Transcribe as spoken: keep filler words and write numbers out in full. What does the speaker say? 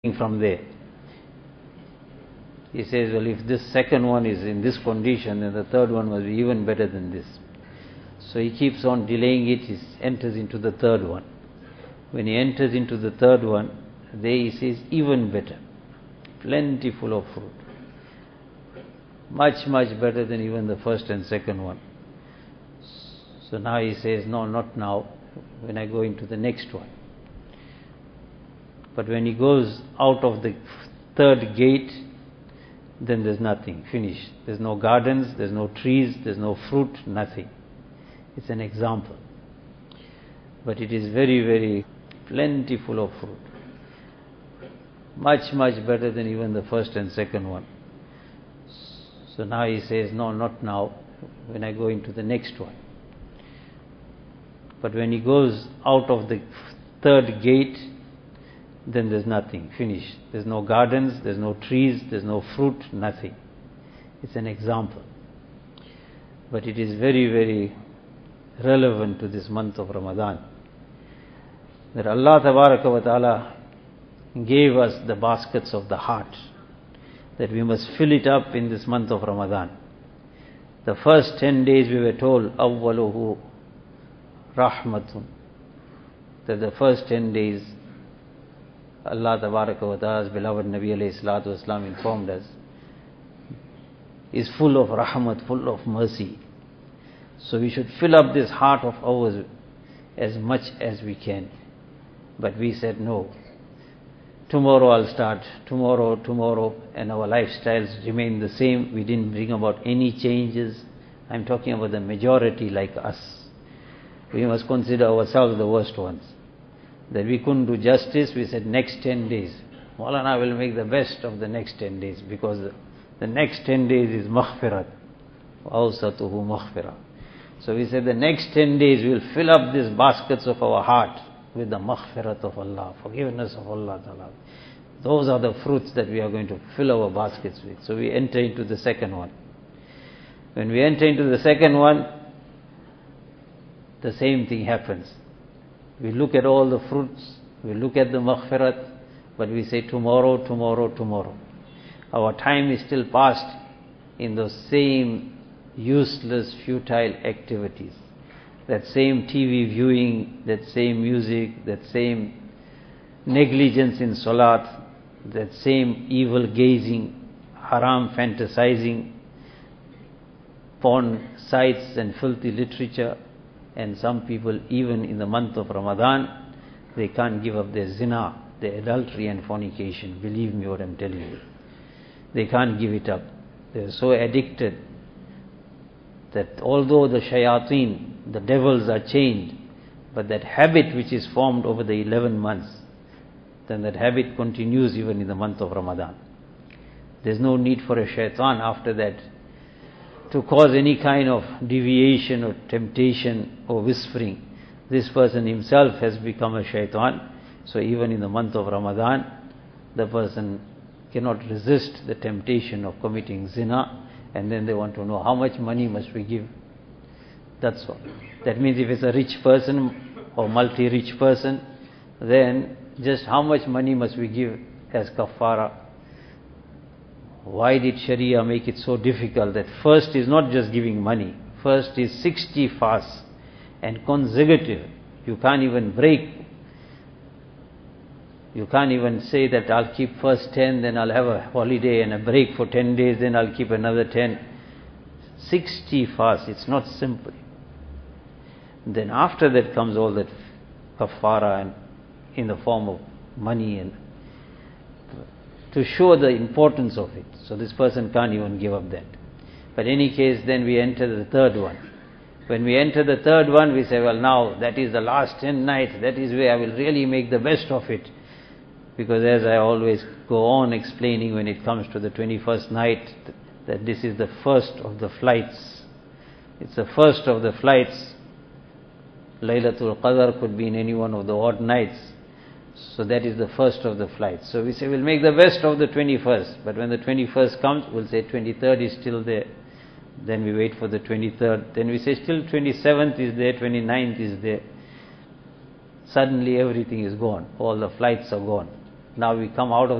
from there. He says, well, if this second one is in this condition, then the third one must be even better than this. So he keeps on delaying it, he enters into the third one. When he enters into the third one, there he says, even better, plentiful of fruit. Much, much better than even the first and second one. So now he says, no, not now, when I go into the next one. But when he goes out of the third gate, then there's nothing, finished. There's no gardens, there's no trees, there's no fruit, nothing. It's an example. But it is very, very plentiful of fruit. Much, much better than even the first and second one. So now he says, no, not now, when I go into the next one. But when he goes out of the third gate, then there's nothing, finished. There's no gardens, there's no trees, there's no fruit, nothing. It's an example. But it is very, very relevant to this month of Ramadan. That Allah Tabaraka wa Ta'ala gave us the baskets of the heart, that we must fill it up in this month of Ramadan. The first ten days we were told, awwaluhu rahmatun, that the first ten days Allah Tabaraka wa Ta'ala's beloved Nabi alayhi salatu wasalam informed us, is full of rahmat, full of mercy. So we should fill up this heart of ours as much as we can. But we said no. Tomorrow I'll start, tomorrow, tomorrow, and our lifestyles remain the same. We didn't bring about any changes. I'm talking about the majority like us. We must consider ourselves the worst ones. That we couldn't do justice, we said next ten days. Maulana will make the best of the next ten days, because the, the next ten days is maghfirat. Awsatuhu maghfirah. So we said the next ten days we will fill up these baskets of our heart with the maghfirat of Allah, forgiveness of Allah Ta'ala. Those are the fruits that we are going to fill our baskets with. So we enter into the second one. When we enter into the second one, the same thing happens. We look at all the fruits, we look at the maghfirat, but we say tomorrow, tomorrow, tomorrow. Our time is still passed in those same useless, futile activities. That same T V viewing, that same music, that same negligence in salat, that same evil gazing, haram fantasizing, porn sites and filthy literature. And some people, even in the month of Ramadan, they can't give up their zina, their adultery and fornication. Believe me what I'm telling you. They can't give it up. They're so addicted that although the shayateen, the devils are chained, but that habit which is formed over the eleven months, then that habit continues even in the month of Ramadan. There's no need for a shaitan after that to cause any kind of deviation or temptation or whispering. This person himself has become a shaitan. So even in the month of Ramadan, the person cannot resist the temptation of committing zina, and then they want to know how much money must we give. That's all. That means if it's a rich person or multi-rich person, then just how much money must we give as kafara? Why did Sharia make it so difficult that first is not just giving money, first is sixty fasts and consecutive. You can't even break. You can't even say that I'll keep first ten, then I'll have a holiday and a break for ten days, then I'll keep another ten. sixty fasts, it's not simple. Then after that comes all that kafara and in the form of money, and to show the importance of it. So this person can't even give up that. But in any case, then we enter the third one. When we enter the third one, we say, well, now that is the last ten nights, that is where I will really make the best of it. Because as I always go on explaining when it comes to the twenty-first night, that this is the first of the flights. It's the first of the flights. Laylatul Qadr could be in any one of the odd nights. So that is the first of the flights. So we say we'll make the best of the twenty-first. But when the twenty-first comes, we'll say twenty-third is still there. Then we wait for the twenty-third. Then we say still twenty-seventh is there, twenty-ninth is there. Suddenly everything is gone. All the flights are gone. Now we come out of